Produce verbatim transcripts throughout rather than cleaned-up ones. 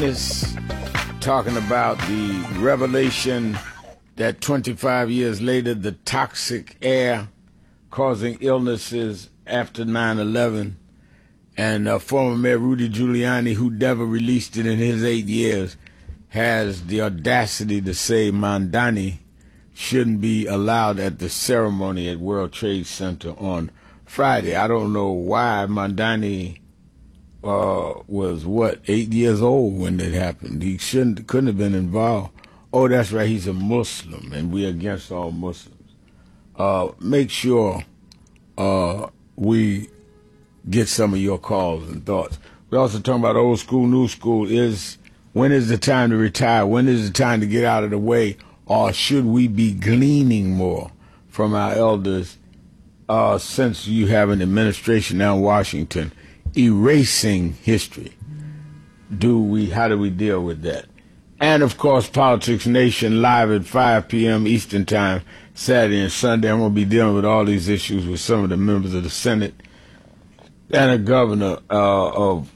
is talking about the revelation that twenty-five years later, the toxic air causing illnesses after nine eleven, and uh, former Mayor Rudy Giuliani, who never released it in his eight years, has the audacity to say Mamdani shouldn't be allowed at the ceremony at World Trade Center on Friday. I don't know why Mamdani uh, was, what, eight years old when it happened. He shouldn't, couldn't have been involved. Oh, that's right, he's a Muslim, and we're against all Muslims. Uh, make sure uh, we get some of your calls and thoughts. We're also talking about old school, new school. Is when is the time to retire? When is the time to get out of the way? Or should we be gleaning more from our elders uh, since you have an administration now in Washington erasing history? Do we? How do we deal with that? And, of course, Politics Nation live at five p.m. Eastern Time, Saturday and Sunday. I'm going to be dealing with all these issues with some of the members of the Senate and a governor uh, of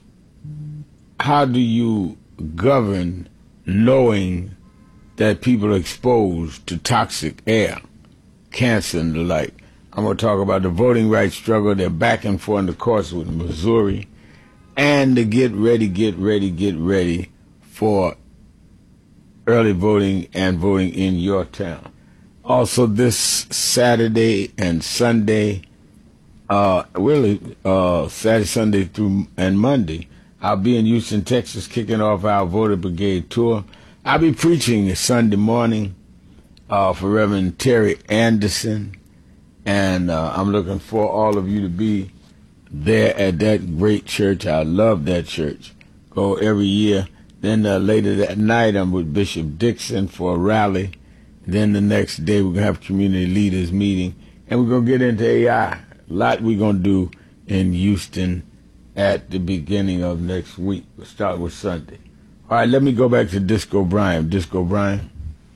how do you govern knowing that people are exposed to toxic air, cancer and the like. I'm going to talk about the voting rights struggle. They're back and forth in the courts with Missouri. And to get ready, get ready, get ready for early voting and voting in your town. Also this Saturday and Sunday, uh, really uh, Saturday, Sunday through and Monday, I'll be in Houston, Texas, kicking off our Voter Brigade tour. I'll be preaching Sunday morning uh, for Reverend Terry Anderson, and uh, I'm looking for all of you to be there at that great church. I love that church. Go every year. Then uh, later that night, I'm with Bishop Dixon for a rally. Then the next day, we're going to have a community leaders meeting, and we're going to get into A I. A lot we're going to do in Houston at the beginning of next week. We'll start with Sunday. All right, let me go back to Disco Brian. Disco Brian.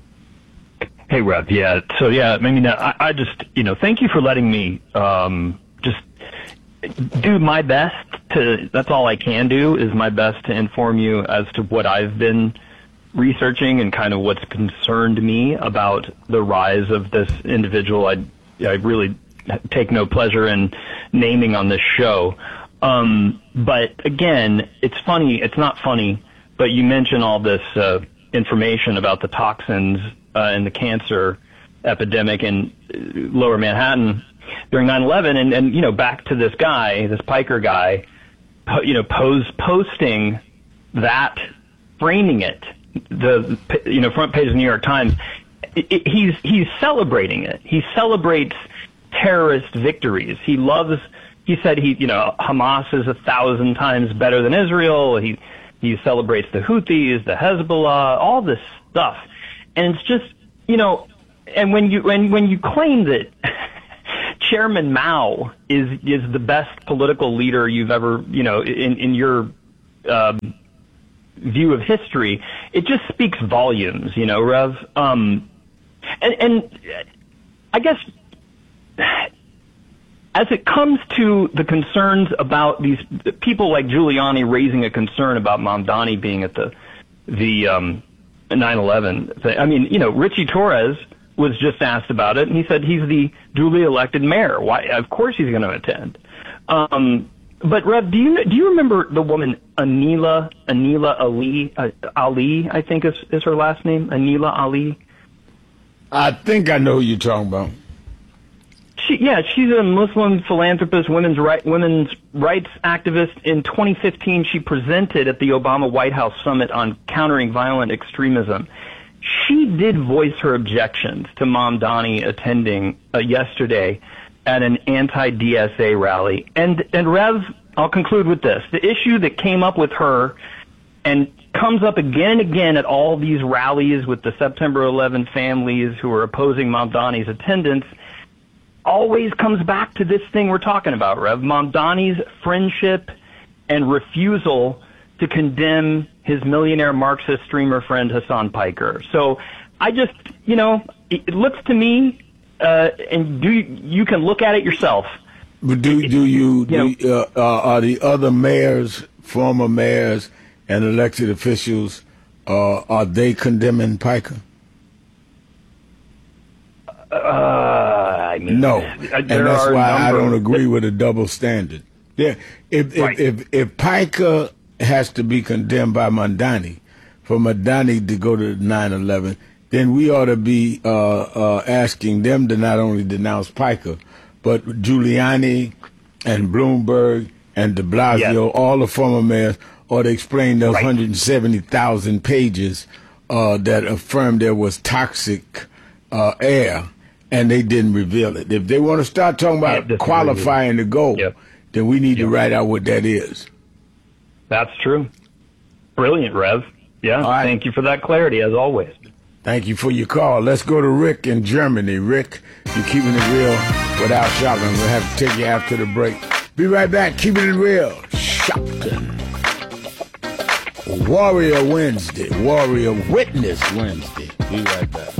Hey, Rev. Yeah. So, yeah, I mean, I, I just, you know, thank you for letting me um, just do my best to, that's all I can do, is my best to inform you as to what I've been researching and kind of what's concerned me about the rise of this individual I, I really take no pleasure in naming on this show. Um, but, again, it's funny. It's not funny. But you mention all this uh, information about the toxins uh, and the cancer epidemic in Lower Manhattan during nine eleven, and, and you know, back to this guy, this Piker guy, po- you know, pose posting that, framing it, the you know front page of the New York Times. It, it, he's he's celebrating it. He celebrates terrorist victories. He loves. He said he you know Hamas is a thousand times better than Israel. He He celebrates the Houthis, the Hezbollah, all this stuff. And it's just, you know, and when you when when you claim that Chairman Mao is is the best political leader you've ever, you know, in, in your um, view of history, it just speaks volumes, you know, Rev. Um, and, and I guess as it comes to the concerns about these people like Giuliani raising a concern about Mamdani being at the the um, nine eleven thing, I mean, you know, Richie Torres was just asked about it, and he said he's the duly elected mayor. Why? Of course he's going to attend. Um, but Rev, do you do you remember the woman Anila Anila Ali uh, Ali? I think is is her last name, Anila Ali. I think I know who you're talking about. She, yeah, she's a Muslim philanthropist, women's right, women's rights activist. In twenty fifteen, she presented at the Obama White House Summit on countering violent extremism. She did voice her objections to Mamdani attending uh, yesterday at an anti-D S A rally. And, and Rev, I'll conclude with this. The issue that came up with her and comes up again and again at all these rallies with the September eleventh families who are opposing Mamdani's attendance always comes back to this thing we're talking about, Rev. Mamdani's friendship and refusal to condemn his millionaire Marxist streamer friend Hassan Piker. So I just, you know, it looks to me, uh, and do you can look at it yourself. But do do you, do, you uh, uh, are the other mayors, former mayors, and elected officials, uh, are they condemning Piker? Uh, I mean, no, and that's why I don't agree with a double standard. Yeah, if if, right. if if Piker has to be condemned by Mamdani, for Mamdani to go to nine eleven, then we ought to be uh, uh, asking them to not only denounce Piker, but Giuliani and Bloomberg and de Blasio, yes. all the former mayors, ought to explain those right. one hundred seventy thousand pages uh, that affirmed there was toxic uh, air, and they didn't reveal it. If they want to start talking about qualifying to go, yep. then we need yep. to write out what that is. That's true. Brilliant, Rev. Yeah, right. Thank you for that clarity, as always. Thank you for your call. Let's go to Rick in Germany. Rick, you're keeping it real without shopping. We'll have to take you after the break. Be right back. Keeping it real. Shopping. Warrior Wednesday. Warrior Witness Wednesday. Be right back.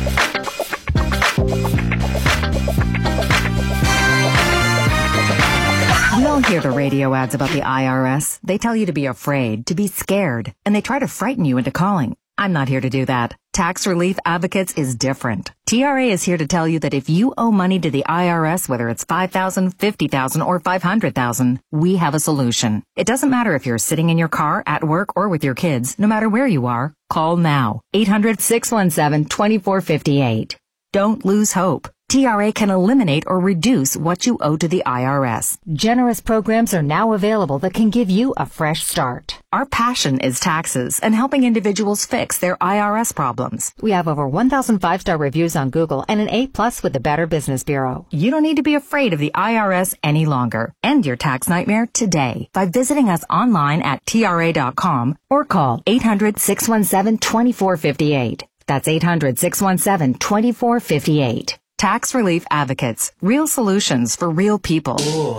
We all hear the radio ads about the I R S. They tell you to be afraid, to be scared, and they try to frighten you into calling. I'm not here to do that. Tax Relief Advocates is different. T R A is here to tell you that if you owe money to the I R S, whether it's five thousand dollars, fifty thousand dollars, or five hundred thousand dollars, we have a solution. It doesn't matter if you're sitting in your car, at work, or with your kids. No matter where you are, call now. eight hundred, six one seven, two four five eight. Don't lose hope. T R A can eliminate or reduce what you owe to the I R S. Generous programs are now available that can give you a fresh start. Our passion is taxes and helping individuals fix their I R S problems. We have over one thousand five-star reviews on Google and an A plus with the Better Business Bureau. You don't need to be afraid of the I R S any longer. End your tax nightmare today by visiting us online at T R A dot com or call eight hundred, six one seven, two four five eight. That's eight hundred, six one seven, two four five eight. Tax Relief Advocates. Real solutions for real people. Ooh.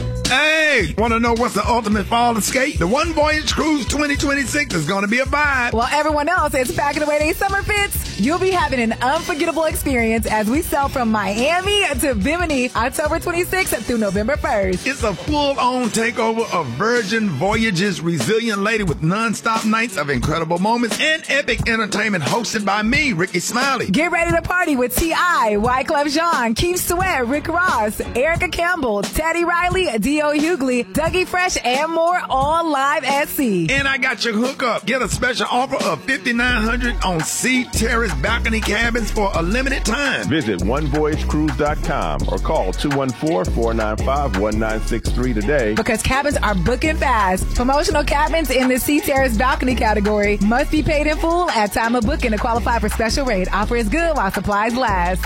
Hey, want to know what's the ultimate fall escape? The One Voyage Cruise twenty twenty-six is going to be a vibe. While everyone else is packing away their summer fits, you'll be having an unforgettable experience as we sail from Miami to Bimini October twenty-sixth through November first. It's a full-on takeover of Virgin Voyages Resilient Lady with non-stop nights of incredible moments and epic entertainment hosted by me, Ricky Smiley. Get ready to party with T I, Wyclef Jean, Keith Sweat, Rick Ross, Erica Campbell, Teddy Riley, D O Hughley, Dougie Fresh, and more, all live at sea. And I got your hookup. Get a special offer of five thousand nine hundred dollars on Sea Terrace balcony cabins for a limited time. Visit one voyage cruise dot com or call two one four, four nine five, one nine six three today. Because cabins are booking fast. Promotional cabins in the Sea Terrace balcony category must be paid in full at time of booking to qualify for special rate. Offer is good while supplies last.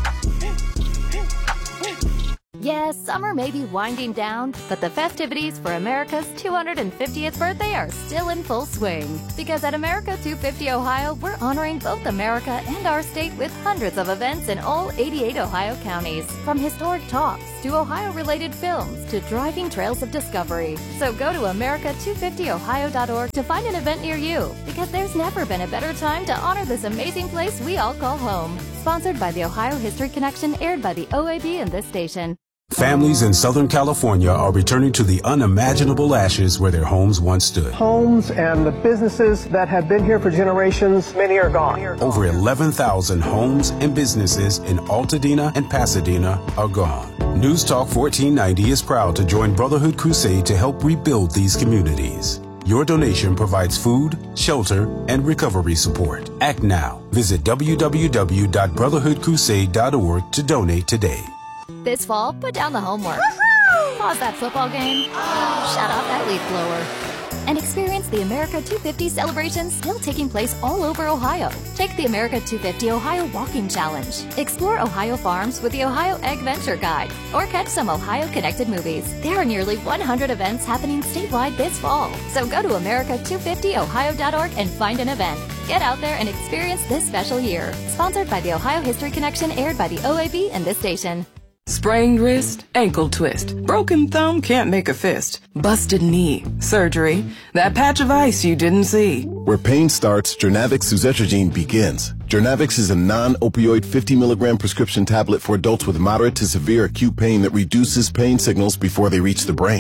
Yes, summer may be winding down, but the festivities for America's two hundred fiftieth birthday are still in full swing. Because at America two fifty Ohio, we're honoring both America and our state with hundreds of events in all eighty-eight Ohio counties. From historic talks to Ohio-related films to driving trails of discovery. So go to America two fifty Ohio dot org to find an event near you. Because there's never been a better time to honor this amazing place we all call home. Sponsored by the Ohio History Connection, aired by the O A B and this station. Families in Southern California are returning to the unimaginable ashes where their homes once stood. Homes and the businesses that have been here for generations, many are gone. Over eleven thousand homes and businesses in Altadena and Pasadena are gone. News Talk fourteen ninety is proud to join Brotherhood Crusade to help rebuild these communities. Your donation provides food, shelter, and recovery support. Act now. Visit w w w dot brotherhood crusade dot org to donate today. This fall, put down the homework. Woo-hoo! Pause that football game. Shut off that leaf blower. And experience the America two fifty celebration still taking place all over Ohio. Take the America two fifty Ohio Walking Challenge. Explore Ohio farms with the Ohio Egg Venture Guide. Or catch some Ohio-connected movies. There are nearly one hundred events happening statewide this fall. So go to America two fifty Ohio dot org and find an event. Get out there and experience this special year. Sponsored by the Ohio History Connection, aired by the O A B and this station. Sprained wrist, ankle twist, broken thumb can't make a fist, busted knee, surgery, that patch of ice you didn't see. Where pain starts, Jernavix suzetrigine begins. Jernavix is a non-opioid fifty milligram prescription tablet for adults with moderate to severe acute pain that reduces pain signals before they reach the brain.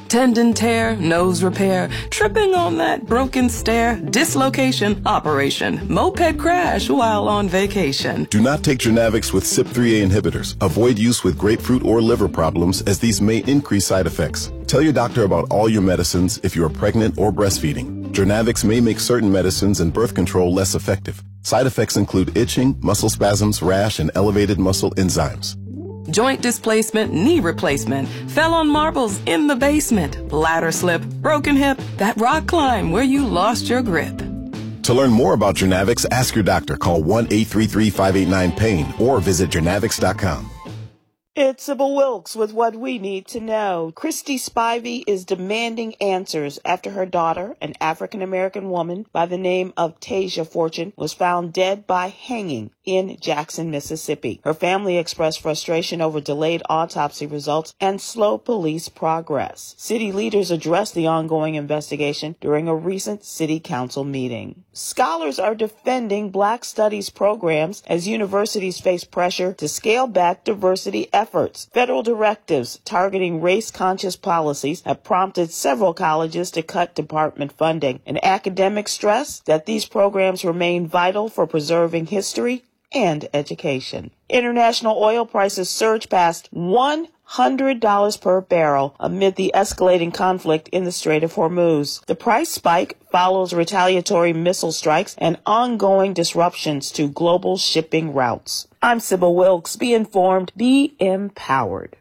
Tendon tear, nose repair, tripping on that broken stair, dislocation, operation, moped crash while on vacation. Do not take Jernavix with C Y P three A inhibitors. Avoid use with grapefruit or liver problems, as these may increase side effects. Tell your doctor about all your medicines if you are pregnant or breastfeeding. Jernavix may make certain medicines and birth control less effective. Side effects include itching, muscle spasms, rash, and elevated muscle enzymes. Joint displacement, knee replacement, fell on marbles in the basement, ladder slip, broken hip, that rock climb where you lost your grip. To learn more about Jernavix, ask your doctor. Call one eight three three, five eight nine, pain or visit Jernavix dot com. It's Sybil Wilkes with what we need to know. Christy Spivey is demanding answers after her daughter, an African-American woman by the name of Tasia Fortune, was found dead by hanging in Jackson, Mississippi. Her family expressed frustration over delayed autopsy results and slow police progress. City leaders addressed the ongoing investigation during a recent city council meeting. Scholars are defending Black Studies programs as universities face pressure to scale back diversity efforts. Federal directives targeting race-conscious policies have prompted several colleges to cut department funding, and academics stress that these programs remain vital for preserving history and education. International oil prices surged past one hundred dollars per barrel amid the escalating conflict in the Strait of Hormuz. The price spike follows retaliatory missile strikes and ongoing disruptions to global shipping routes. I'm Sybil Wilkes. Be informed, be empowered.